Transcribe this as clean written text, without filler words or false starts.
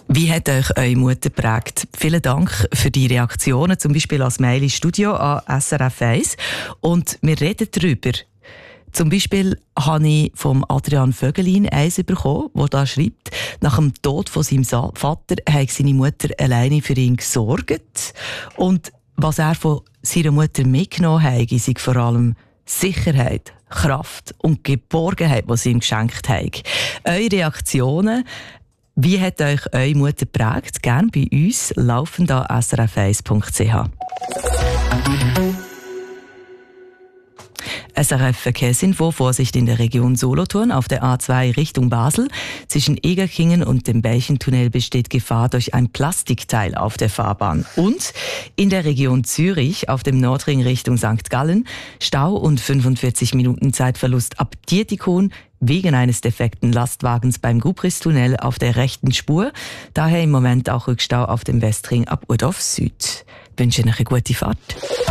Wie hat euch eure Mutter geprägt? Vielen Dank für die Reaktionen, zum Beispiel als Mail ins Studio an SRF 1. Und wir reden darüber. Zum Beispiel habe ich vom Adrian Vögelin eins bekommen, der da schreibt, nach dem Tod von seinem Vater hat seine Mutter alleine für ihn gesorgt. Und was er von seiner Mutter mitgenommen hat, sei vor allem Sicherheit, Kraft und Geborgenheit, die sie ihm geschenkt hat. Eure Reaktionen: wie hat euch eure Mutter geprägt? Gerne bei uns, laufend an srf1.ch. SRF Verkehrsinfo: Vorsicht in der Region Solothurn auf der A2 Richtung Basel. Zwischen Egerkingen und dem Belchentunnel besteht Gefahr durch ein Plastikteil auf der Fahrbahn. Und in der Region Zürich auf dem Nordring Richtung St. Gallen Stau und 45 Minuten Zeitverlust ab Dietikon wegen eines defekten Lastwagens beim Gubristunnel auf der rechten Spur. Daher im Moment auch Rückstau auf dem Westring ab Urdorf Süd. Ich wünsche euch eine gute Fahrt.